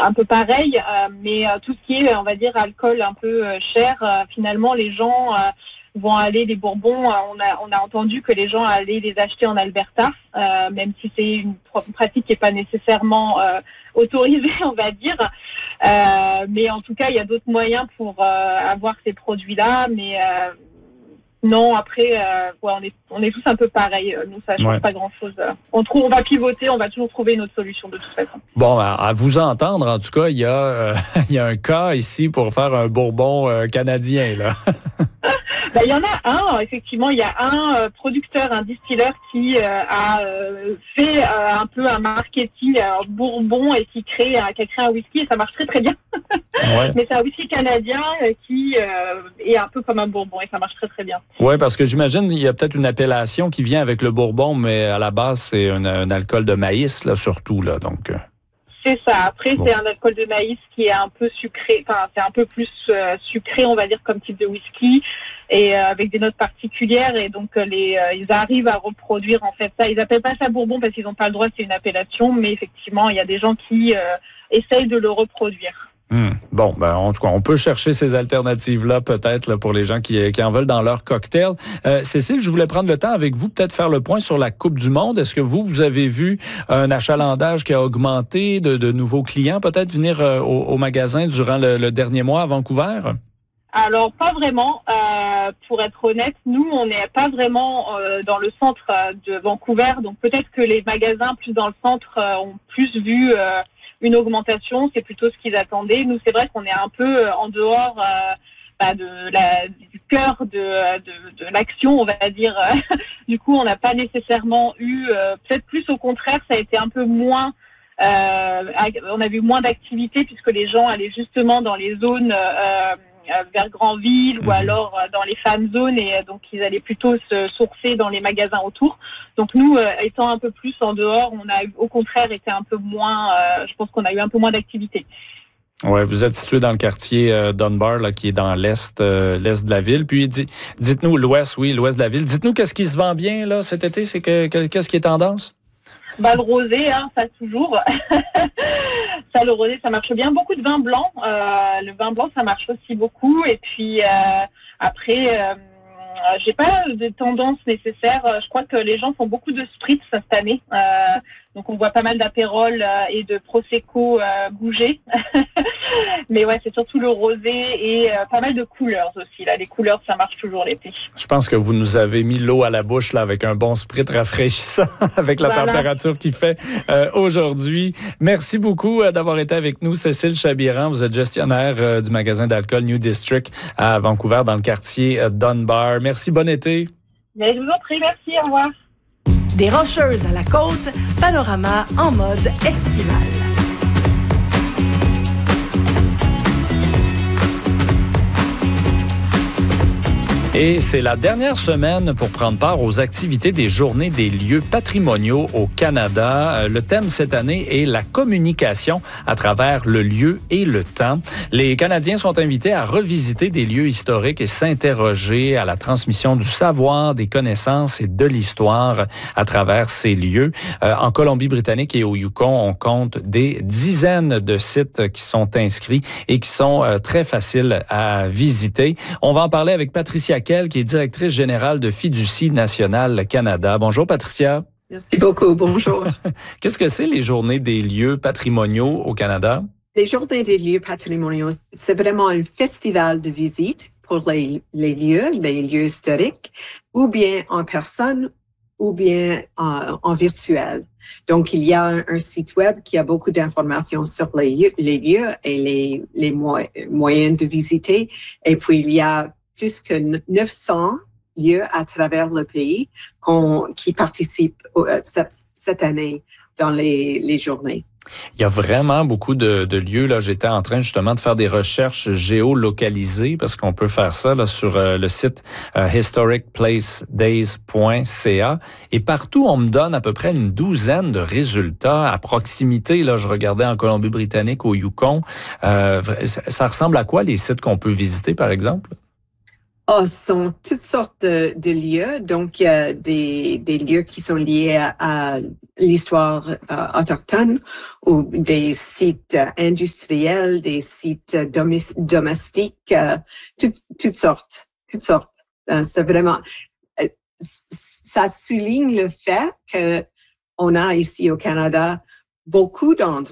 un peu pareil, mais tout ce qui est, on va dire, alcool un peu cher, finalement, les gens vont aller, les bourbons, on a entendu que les gens allaient les acheter en Alberta, même si c'est une pratique qui n'est pas nécessairement autorisée, on va dire. Mais en tout cas, il y a d'autres moyens pour avoir ces produits-là, mais non, après, on est tous un peu pareils. Nous, ça change pas grand-chose. On va pivoter, on va toujours trouver une autre solution de toute façon. Bon, à vous entendre, en tout cas, il y a un cas ici pour faire un bourbon canadien, là. Il y en a un, effectivement, il y a un producteur, un distilleur qui a fait un peu un marketing bourbon et qui a créé un whisky et ça marche très très bien. Mais c'est un whisky canadien qui est un peu comme un bourbon et ça marche très très bien. Oui, parce que j'imagine il y a peut-être une appellation qui vient avec le bourbon, mais à la base, c'est un alcool de maïs, là, surtout, là, donc... C'est ça. Après, c'est un alcool de maïs qui est un peu sucré, enfin, c'est un peu plus sucré, on va dire, comme type de whisky, et avec des notes particulières. Et donc, ils arrivent à reproduire, en fait, ça. Ils appellent pas ça bourbon parce qu'ils n'ont pas le droit, c'est une appellation, mais effectivement, il y a des gens qui essayent de le reproduire. Bon, en tout cas, on peut chercher ces alternatives-là, peut-être, là, pour les gens qui en veulent dans leur cocktail. Cécile, je voulais prendre le temps avec vous, peut-être faire le point sur la Coupe du Monde. Est-ce que vous avez vu un achalandage qui a augmenté, de nouveaux clients, peut-être, venir au magasin durant le dernier mois à Vancouver? Alors, pas vraiment. Pour être honnête, nous, on n'est pas vraiment dans le centre de Vancouver. Donc, peut-être que les magasins plus dans le centre ont plus vu une augmentation. C'est plutôt ce qu'ils attendaient. Nous, c'est vrai qu'on est un peu en dehors du cœur de l'action, on va dire. Du coup, on n'a pas nécessairement eu... peut-être plus au contraire, ça a été un peu moins... on a vu moins d'activités puisque les gens allaient justement dans les zones... vers Granville ou alors dans les fan zones et donc ils allaient plutôt se sourcer dans les magasins autour. Donc nous, étant un peu plus en dehors, on a au contraire été un peu moins, je pense qu'on a eu un peu moins d'activité. Oui, vous êtes situé dans le quartier Dunbar, là, qui est dans l'est de la ville. Puis dites-nous, l'ouest de la ville. Dites-nous qu'est-ce qui se vend bien là cet été, qu'est-ce qui est tendance? Le rosé, ça toujours. Le rosé, ça marche bien. Beaucoup de vin blanc. Le vin blanc, ça marche aussi beaucoup. Et puis après, j'ai pas de tendance nécessaire. Je crois que les gens font beaucoup de spritz cette année. Donc on voit pas mal d'apérols et de prosecco bouger. Mais ouais, c'est surtout le rosé et pas mal de couleurs aussi. Là, les couleurs, ça marche toujours l'été. Je pense que vous nous avez mis l'eau à la bouche là avec un bon spritz rafraîchissant avec la température qu'il fait aujourd'hui. Merci beaucoup d'avoir été avec nous, Cécile Chabiran. Vous êtes gestionnaire du magasin d'alcool New District à Vancouver dans le quartier Dunbar. Merci, bon été. Mais je vous en prie, merci, au revoir. Des Rocheuses à la côte, panorama en mode estival. Et c'est la dernière semaine pour prendre part aux activités des Journées des lieux patrimoniaux au Canada. Le thème cette année est la communication à travers le lieu et le temps. Les Canadiens sont invités à revisiter des lieux historiques et s'interroger à la transmission du savoir, des connaissances et de l'histoire à travers ces lieux. En Colombie-Britannique et au Yukon, on compte des dizaines de sites qui sont inscrits et qui sont très faciles à visiter. On va en parler avec Patricia Kell, qui est directrice générale de Fiducie Nationale Canada. Bonjour, Patricia. Merci beaucoup. Bonjour. Qu'est-ce que c'est les Journées des lieux patrimoniaux au Canada? Les Journées des lieux patrimoniaux, c'est vraiment un festival de visite pour les lieux historiques, ou bien en personne, ou bien en virtuel. Donc, il y a un site web qui a beaucoup d'informations sur les lieux et les moyens de visiter. Et puis, il y a plus que 900 lieux à travers le pays qui participent cette année dans les journées. Il y a vraiment beaucoup de lieux. Là, j'étais en train justement de faire des recherches géolocalisées parce qu'on peut faire ça là, sur le site historicplacedays.ca. Et partout, on me donne à peu près une douzaine de résultats à proximité. Là, je regardais en Colombie-Britannique, au Yukon. Ça ressemble à quoi les sites qu'on peut visiter, par exemple? Oh, sont toutes sortes de lieux. Donc, il y a des lieux qui sont liés à l'histoire autochtone ou des sites industriels, des sites domestiques, toutes sortes, toutes sortes. C'est vraiment, ça souligne le fait que on a ici au Canada beaucoup d'endroits